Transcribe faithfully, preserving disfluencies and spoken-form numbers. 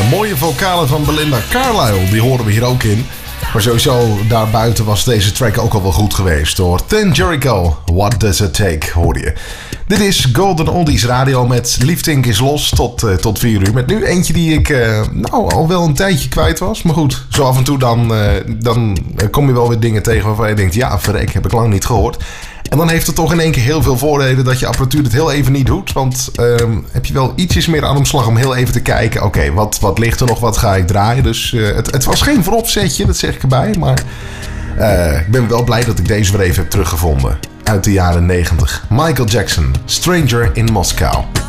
mooie vocalen van Belinda Carlisle, die horen we hier ook in. Maar sowieso, daarbuiten was deze track ook al wel goed geweest hoor. Ten Jericho, What Does It Take, hoorde je. Dit is Golden Oldies Radio met Liefdink is los tot, uh, tot vier uur. Met nu eentje die ik uh, nou al wel een tijdje kwijt was. Maar goed, zo af en toe dan, uh, dan kom je wel weer dingen tegen waarvan je denkt... ja, verrek, heb ik lang niet gehoord. En dan heeft het toch in één keer heel veel voordelen dat je apparatuur het heel even niet doet. Want um, heb je wel ietsjes meer ademslag om heel even te kijken... oké, okay, wat, wat ligt er nog, wat ga ik draaien? Dus uh, het, het was geen vooropzetje, dat zeg ik erbij. Maar uh, ik ben wel blij dat ik deze weer even heb teruggevonden. Uit de jaren negentig. Michael Jackson, Stranger in Moscow.